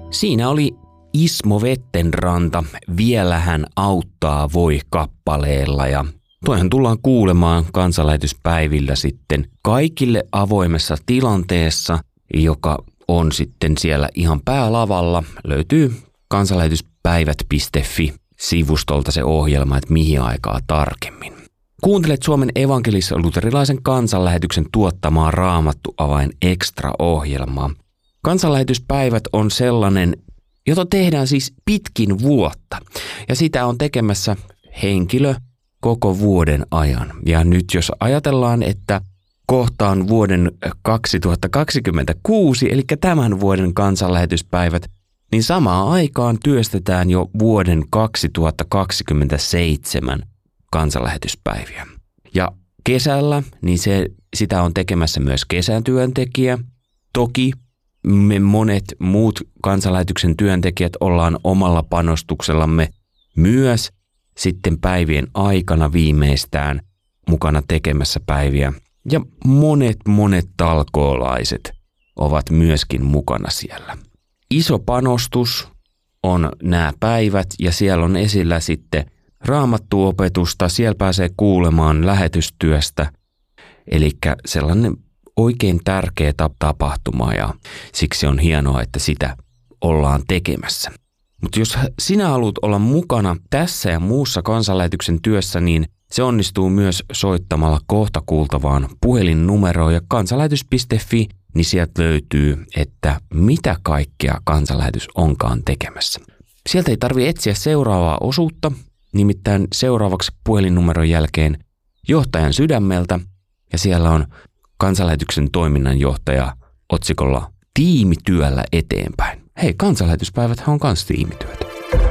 Siinä oli Ismo Vettenranta, Vielä hän auttaa voi -kappaleella, ja toihan tullaan kuulemaan kansanlähetyspäivillä sitten kaikille avoimessa tilanteessa, joka on sitten siellä ihan päälavalla. Löytyy kansanlähetyspäivät.fi-sivustolta se ohjelma, että mihin aikaa tarkemmin. Kuuntelet Suomen evankelis-luterilaisen kansanlähetyksen tuottamaa Raamattu avain extra-ohjelmaa. Kansanlähetyspäivät on sellainen, jota tehdään siis pitkin vuotta, ja sitä on tekemässä henkilö koko vuoden ajan. Ja nyt jos ajatellaan, että kohta on vuoden 2026, eli tämän vuoden kansanlähetyspäivät, niin samaan aikaan työstetään jo vuoden 2027 kansanlähetyspäiviä. Ja kesällä, niin sitä on tekemässä myös kesätyöntekijä. Toki me monet muut kansanlähetyksen työntekijät ollaan omalla panostuksellamme myös sitten päivien aikana viimeistään mukana tekemässä päiviä. Ja monet talkoolaiset ovat myöskin mukana siellä. Iso panostus on nämä päivät, ja siellä on esillä sitten raamattuopetusta. Siellä pääsee kuulemaan lähetystyöstä, eli sellainen oikein tärkeä tapahtuma, ja siksi on hienoa, että sitä ollaan tekemässä. Mutta jos sinä haluat olla mukana tässä ja muussa kansanlähetyksen työssä, niin se onnistuu myös soittamalla kohta kuultavaan puhelinnumeroon, ja kansanlähetys.fi, niin sieltä löytyy, että mitä kaikkea kansanlähetys onkaan tekemässä. Sieltä ei tarvitse etsiä seuraavaa osuutta, nimittäin seuraavaksi puhelinnumeron jälkeen johtajan sydämeltä, ja siellä on kansanlähetyksen toiminnanjohtaja otsikolla Tiimityöllä eteenpäin. Hei, kansanlähetyspäiväthän on kans tiimityötä.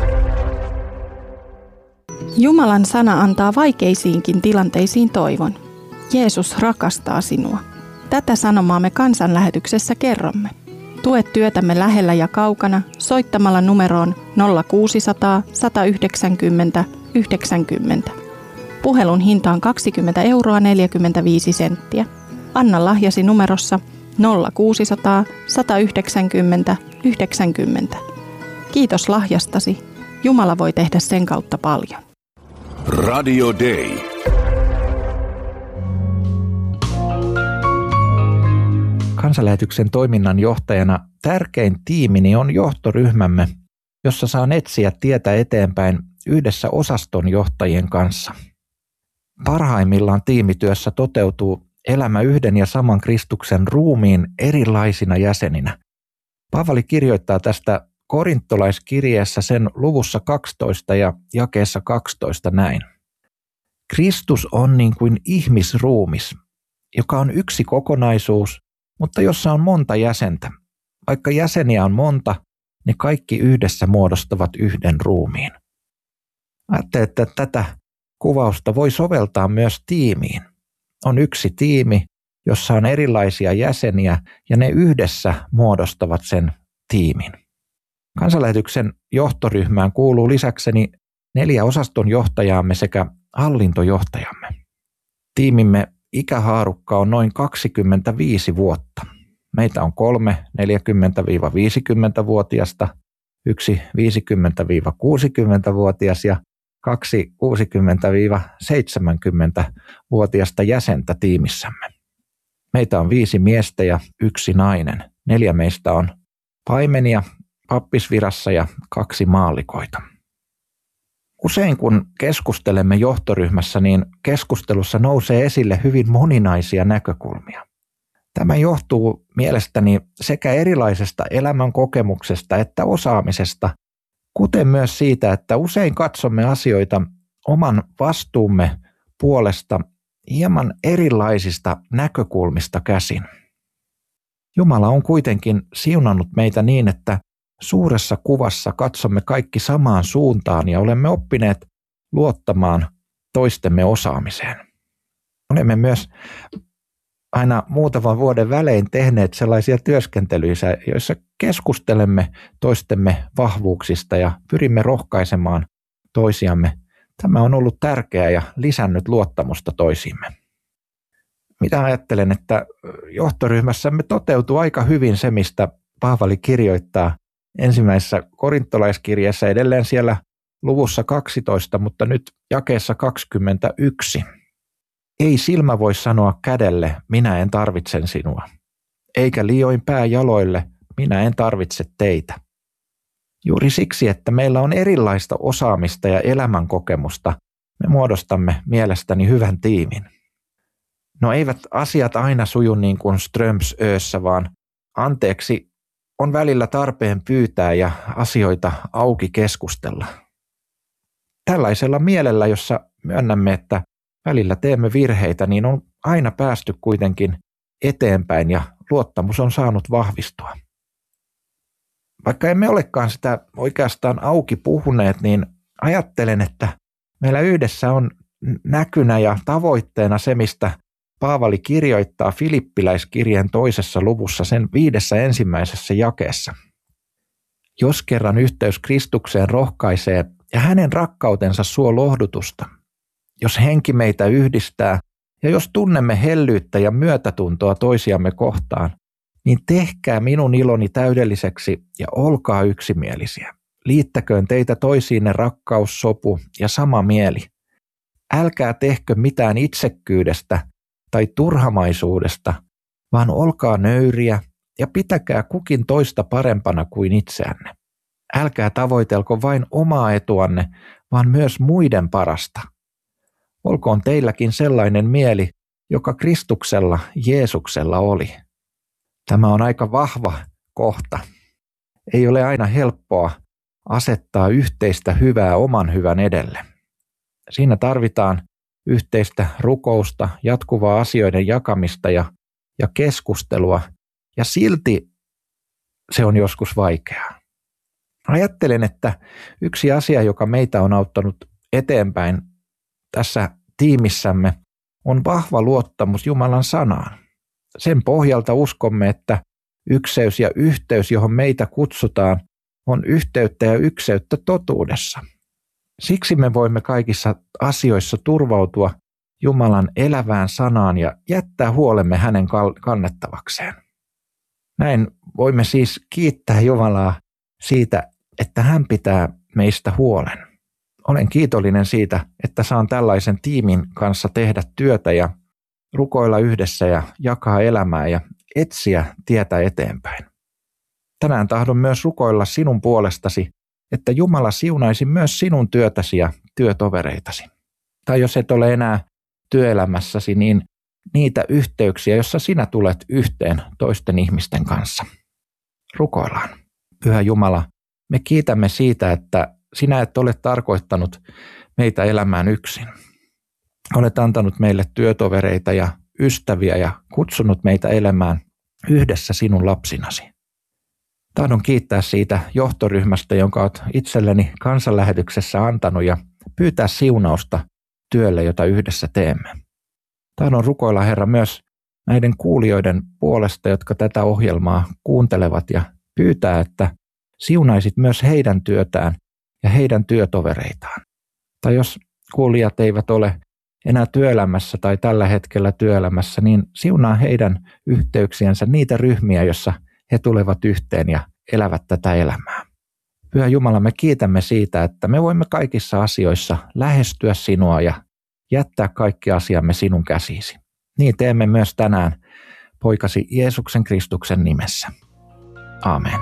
Jumalan sana antaa vaikeisiinkin tilanteisiin toivon. Jeesus rakastaa sinua. Tätä sanomaa me kansanlähetyksessä kerromme. Tue työtämme lähellä ja kaukana soittamalla numeroon 0600 190 90. Puhelun hinta on 20,45 €. Anna lahjasi numerossa 0600 190 90. Kiitos lahjastasi. Jumala voi tehdä sen kautta paljon. Radio Day. Kansanlähetyksen toiminnan johtajana tärkein tiimini on johtoryhmämme, jossa saan etsiä tietä eteenpäin yhdessä osaston johtajien kanssa. Parhaimmillaan tiimityössä toteutuu elämä yhden ja saman Kristuksen ruumiin erilaisina jäseninä. Paavali kirjoittaa tästä korintolaiskirjeessä sen luvussa 12 ja jakeessa 12 näin. Kristus on niin kuin ihmisruumis, joka on yksi kokonaisuus, mutta jossa on monta jäsentä. Vaikka jäseniä on monta, ne kaikki yhdessä muodostavat yhden ruumiin. Ajattelin, että tätä kuvausta voi soveltaa myös tiimiin. On yksi tiimi, jossa on erilaisia jäseniä, ja ne yhdessä muodostavat sen tiimin. Kansanlähetyksen johtoryhmään kuuluu lisäkseni 4 osastonjohtajaamme sekä hallintojohtajamme. Tiimimme ikähaarukka on noin 25 vuotta. Meitä on 3 40-50-vuotiasta, 1 50-60-vuotias ja 2 60-70-vuotiasta jäsentä tiimissämme. Meitä on 5 miestä ja 1 nainen. 4 meistä on paimenia pappisvirassa ja 2 maallikoita. Usein kun keskustelemme johtoryhmässä, niin keskustelussa nousee esille hyvin moninaisia näkökulmia. Tämä johtuu mielestäni sekä erilaisesta elämänkokemuksesta että osaamisesta, kuten myös siitä, että usein katsomme asioita oman vastuumme puolesta hieman erilaisista näkökulmista käsin. Jumala on kuitenkin siunannut meitä niin, että suuressa kuvassa katsomme kaikki samaan suuntaan ja olemme oppineet luottamaan toistemme osaamiseen. Olemme myös aina muutaman vuoden välein tehneet sellaisia työskentelyitä, joissa keskustelemme toistemme vahvuuksista ja pyrimme rohkaisemaan toisiamme. Tämä on ollut tärkeää ja lisännyt luottamusta toisiimme. Mitä ajattelen, että johtoryhmässämme toteutuu aika hyvin se, mistä Paavali kirjoittaa ensimmäisessä korintolaiskirjeessä edelleen siellä luvussa 12, mutta nyt jakeessa 21. Ei silmä voi sanoa kädelle, minä en tarvitse sinua, eikä liioin pää jaloille, minä en tarvitse teitä. Juuri siksi, että meillä on erilaista osaamista ja elämänkokemusta, me muodostamme mielestäni hyvän tiimin. No eivät asiat aina suju niin kuin Strömsössä, vaan anteeksi on välillä tarpeen pyytää ja asioita auki keskustella. Tällaisella mielellä, jossa myönnämme, että välillä teemme virheitä, niin on aina päästy kuitenkin eteenpäin ja luottamus on saanut vahvistua. Vaikka emme olekaan sitä oikeastaan auki puhuneet, niin ajattelen, että meillä yhdessä on näkynä ja tavoitteena se, mistä Paavali kirjoittaa Filippiläiskirjeen 2. luvussa sen 5. ensimmäisessä jakeessa. Jos kerran yhteys Kristukseen rohkaisee ja hänen rakkautensa suo lohdutusta, jos henki meitä yhdistää ja jos tunnemme hellyyttä ja myötätuntoa toisiamme kohtaan, niin tehkää minun iloni täydelliseksi ja olkaa yksimielisiä. Liittäköön teitä toisiinne rakkaus, sopu ja sama mieli. Älkää tehkö mitään itsekkyydestä tai turhamaisuudesta, vaan olkaa nöyriä ja pitäkää kukin toista parempana kuin itseänne. Älkää tavoitelko vain omaa etuanne, vaan myös muiden parasta. Olkoon teilläkin sellainen mieli, joka Kristuksella, Jeesuksella oli. Tämä on aika vahva kohta. Ei ole aina helppoa asettaa yhteistä hyvää oman hyvän edelle. Siinä tarvitaan yhteistä rukousta, jatkuvaa asioiden jakamista ja keskustelua, ja silti se on joskus vaikeaa. Ajattelen, että yksi asia, joka meitä on auttanut eteenpäin tässä tiimissämme, on vahva luottamus Jumalan sanaan. Sen pohjalta uskomme, että ykseys ja yhteys, johon meitä kutsutaan, on yhteyttä ja ykseyttä totuudessa. Siksi me voimme kaikissa asioissa turvautua Jumalan elävään sanaan ja jättää huolemme hänen kannettavakseen. Näin voimme siis kiittää Jumalaa siitä, että hän pitää meistä huolen. Olen kiitollinen siitä, että saan tällaisen tiimin kanssa tehdä työtä ja rukoilla yhdessä ja jakaa elämää ja etsiä tietä eteenpäin. Tänään tahdon myös rukoilla sinun puolestasi, että Jumala siunaisi myös sinun työtäsi ja työtovereitasi. Tai jos et ole enää työelämässäsi, niin niitä yhteyksiä, jossa sinä tulet yhteen toisten ihmisten kanssa. Rukoillaan. Pyhä Jumala, me kiitämme siitä, että sinä et ole tarkoittanut meitä elämään yksin. Olet antanut meille työtovereita ja ystäviä ja kutsunut meitä elämään yhdessä sinun lapsinasi. Tahdon kiittää siitä johtoryhmästä, jonka olet itselleni kansanlähetyksessä antanut ja pyytää siunausta työlle, jota yhdessä teemme. Tahdon rukoilla, Herra, myös näiden kuulijoiden puolesta, jotka tätä ohjelmaa kuuntelevat ja pyytää, että siunaisit myös heidän työtään ja heidän työtovereitaan. Tai jos kuulijat eivät ole enää työelämässä tai tällä hetkellä työelämässä, niin siunaa heidän yhteyksiänsä niitä ryhmiä, jossa he tulevat yhteen ja elävät tätä elämää. Pyhä Jumala, me kiitämme siitä, että me voimme kaikissa asioissa lähestyä sinua ja jättää kaikki asiamme sinun käsiisi. Niin teemme myös tänään poikasi Jeesuksen Kristuksen nimessä. Aamen.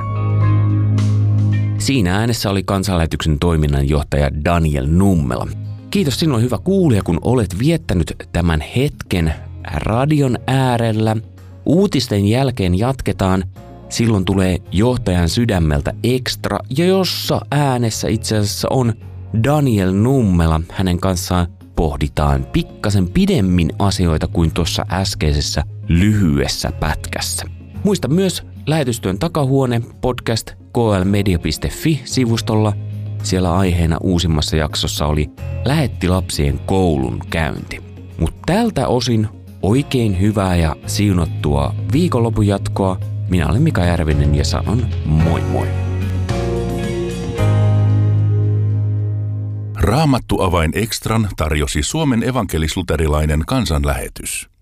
Siinä äänessä oli Kansanlähetyksen toiminnanjohtaja Daniel Nummela. Kiitos sinulle, hyvä kuulija, kun olet viettänyt tämän hetken radion äärellä. Uutisten jälkeen jatketaan. Silloin tulee johtajan sydämeltä ekstra, ja jossa äänessä itse asiassa on Daniel Nummela. Hänen kanssaan pohditaan pikkasen pidemmin asioita kuin tuossa äskeisessä lyhyessä pätkässä. Muista myös Lähetystyön takahuone podcast klmedia.fi-sivustolla. Siellä aiheena uusimmassa jaksossa oli lähettilapsien koulun käynti. Mutta tältä osin oikein hyvää ja siunattua viikonlopun jatkoa. Minä olen Mika Järvinen ja sanon moi moi. Raamattu avain ekstran tarjosi Suomen evankelis-luterilainen kansanlähetys.